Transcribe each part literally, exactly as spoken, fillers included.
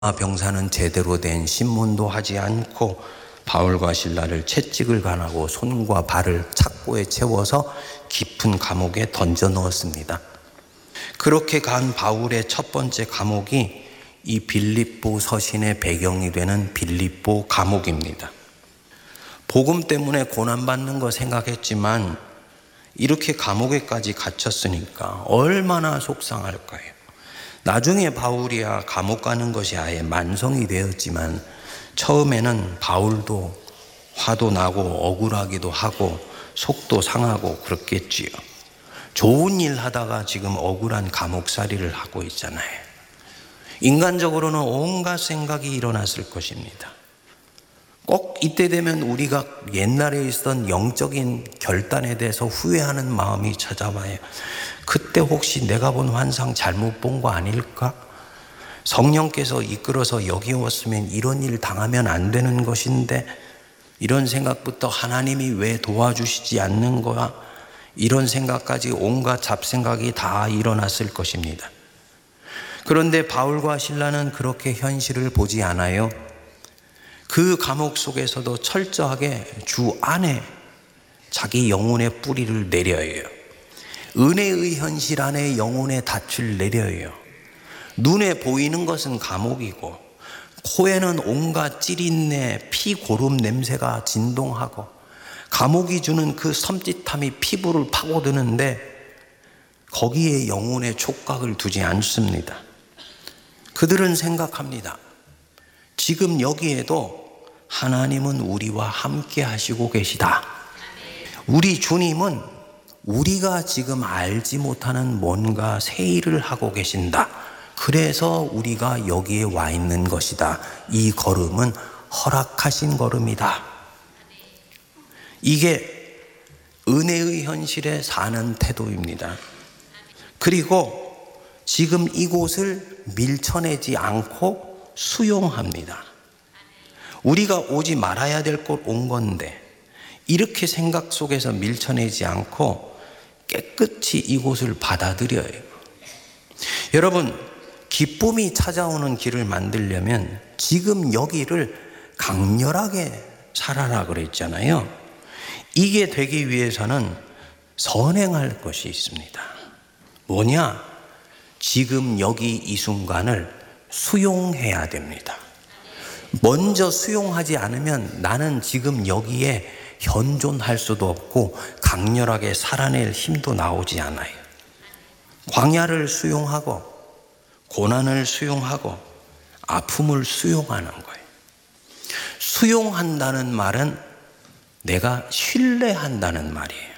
병사는 제대로 된 신문도 하지 않고 바울과 실라를 채찍을 간하고 손과 발을 착고에 채워서 깊은 감옥에 던져 넣었습니다. 그렇게 간 바울의 첫 번째 감옥이 이 빌립보 서신의 배경이 되는 빌립보 감옥입니다. 복음 때문에 고난받는 거 생각했지만 이렇게 감옥에까지 갇혔으니까 얼마나 속상할까요? 나중에 바울이야 감옥 가는 것이 아예 만성이 되었지만 처음에는 바울도 화도 나고 억울하기도 하고 속도 상하고 그렇겠지요. 좋은 일 하다가 지금 억울한 감옥살이를 하고 있잖아요. 인간적으로는 온갖 생각이 일어났을 것입니다. 꼭 이때 되면 우리가 옛날에 있었던 영적인 결단에 대해서 후회하는 마음이 찾아와요. 그때 혹시 내가 본 환상 잘못 본 거 아닐까? 성령께서 이끌어서 여기 왔으면 이런 일 당하면 안 되는 것인데 이런 생각부터 하나님이 왜 도와주시지 않는 거야? 이런 생각까지 온갖 잡생각이 다 일어났을 것입니다. 그런데 바울과 실라는 그렇게 현실을 보지 않아요. 그 감옥 속에서도 철저하게 주 안에 자기 영혼의 뿌리를 내려요. 은혜의 현실 안에 영혼의 닻을 내려요. 눈에 보이는 것은 감옥이고 코에는 온갖 찌릿내 피고름 냄새가 진동하고 감옥이 주는 그 섬찟함이 피부를 파고드는데 거기에 영혼의 촉각을 두지 않습니다. 그들은 생각합니다. 지금 여기에도 하나님은 우리와 함께 하시고 계시다. 우리 주님은 우리가 지금 알지 못하는 뭔가 새 일을 하고 계신다. 그래서 우리가 여기에 와 있는 것이다. 이 걸음은 허락하신 걸음이다. 이게 은혜의 현실에 사는 태도입니다. 그리고 지금 이곳을 밀쳐내지 않고 수용합니다. 우리가 오지 말아야 될 곳 온 건데 이렇게 생각 속에서 밀쳐내지 않고 깨끗이 이곳을 받아들여요. 여러분, 기쁨이 찾아오는 길을 만들려면 지금 여기를 강렬하게 살아라 그랬잖아요. 이게 되기 위해서는 선행할 것이 있습니다. 뭐냐? 지금 여기 이 순간을 수용해야 됩니다. 먼저 수용하지 않으면 나는 지금 여기에 현존할 수도 없고 강렬하게 살아낼 힘도 나오지 않아요. 광야를 수용하고 고난을 수용하고 아픔을 수용하는 거예요. 수용한다는 말은 내가 신뢰한다는 말이에요.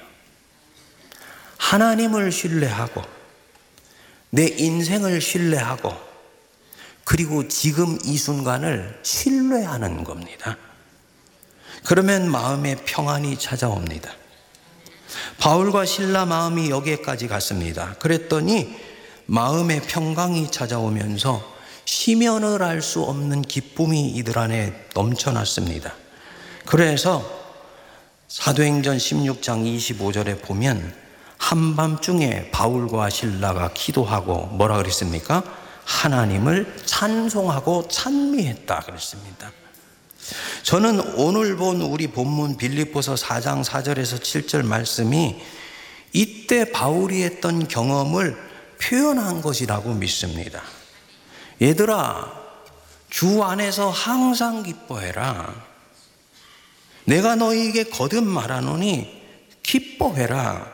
하나님을 신뢰하고 내 인생을 신뢰하고 그리고 지금 이 순간을 신뢰하는 겁니다. 그러면 마음에 평안이 찾아옵니다. 바울과 실라 마음이 여기까지 갔습니다. 그랬더니 마음의 평강이 찾아오면서 시면을 알 수 없는 기쁨이 이들 안에 넘쳐났습니다. 그래서 사도행전 십육 장 이십오 절에 보면 한밤중에 바울과 실라가 기도하고 뭐라 그랬습니까? 하나님을 찬송하고 찬미했다 그랬습니다. 저는 오늘 본 우리 본문 빌립보서 사 장 사 절에서 칠 절 말씀이 이때 바울이 했던 경험을 표현한 것이라고 믿습니다. 얘들아, 주 안에서 항상 기뻐해라. 내가 너희에게 거듭 말하노니 기뻐해라.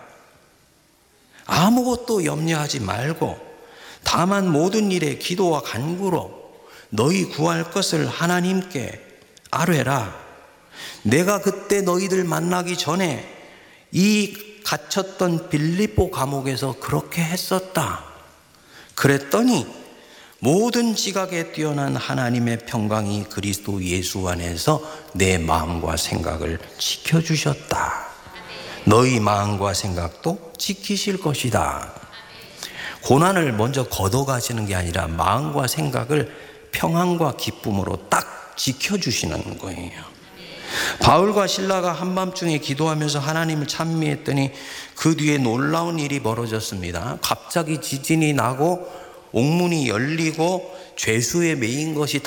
아무것도 염려하지 말고 다만 모든 일에 기도와 간구로 너희 구할 것을 하나님께 아뢰라. 내가 그때 너희들 만나기 전에 이 갇혔던 빌립보 감옥에서 그렇게 했었다. 그랬더니 모든 지각에 뛰어난 하나님의 평강이 그리스도 예수 안에서 내 마음과 생각을 지켜주셨다. 너희 마음과 생각도 지키실 것이다. 고난을 먼저 걷어가시는 게 아니라 마음과 생각을 평안과 기쁨으로 딱 지켜주시는 거예요. 바울과 실라가 한밤중에 기도하면서 하나님을 찬미했더니 그 뒤에 놀라운 일이 벌어졌습니다. 갑자기 지진이 나고 옥문이 열리고 죄수에 매인 것이